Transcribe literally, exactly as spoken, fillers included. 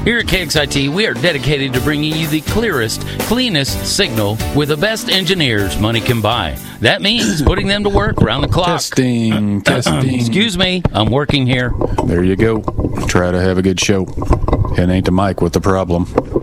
Here at K X I T, we are dedicated to bringing you the clearest, cleanest signal with the best engineers money can buy. That means putting them to work around the clock. Testing, testing. Excuse me, I'm working here. There you go. Try to have a good show. It ain't the mic with the problem.